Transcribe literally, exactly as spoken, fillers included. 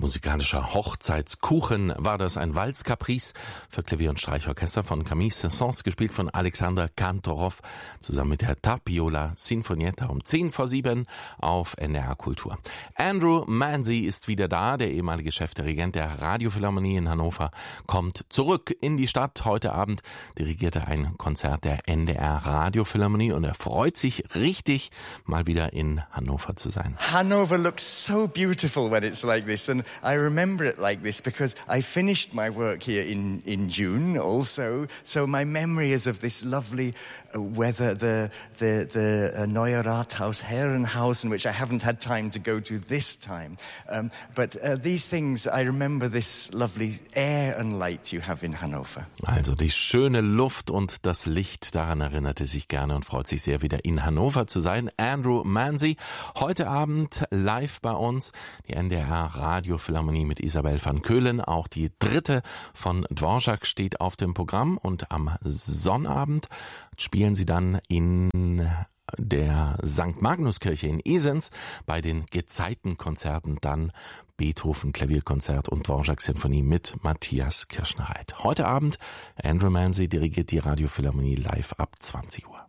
musikalischer Hochzeitskuchen war das, ein Walz-Caprice für Klavier- und Streichorchester von Camille Saint-Saëns, gespielt von Alexander Kantorov, zusammen mit der Tapiola Sinfonietta um zehn vor sieben auf N D R Kultur. Andrew Manzi ist wieder da, der ehemalige Chefdirigent der Radiophilharmonie in Hannover, kommt zurück in die Stadt. Heute Abend dirigiert er ein Konzert der N D R Radiophilharmonie und er freut sich richtig, mal wieder in Hannover zu sein. Hanover looks so beautiful when it's like this, and I remember it like this because I finished my work here in, in June also, so my memory is of this lovely uh, weather, the, the, the uh, Neue Rathaus, Herrenhausen, which I haven't had time to go to this time. Um, but uh, these things, I remember this lovely air and light you have in Hanover. Also die schöne Luft und das Licht, daran erinnert er sich gerne und freut sich sehr, wieder in Hannover zu sein. Andrew Manzi, heute Abend live bei uns, die N D R Radiophilharmonie mit Isabel van Keulen. Auch die dritte von Dvorak steht auf dem Programm und am Sonnabend spielen sie dann in der Sankt Magnuskirche in Esens bei den Gezeitenkonzerten dann Beethoven Klavierkonzert und Dvorak Sinfonie mit Matthias Kirschner-Reit. Heute Abend Andrew Manzi dirigiert die Radiophilharmonie live ab zwanzig Uhr.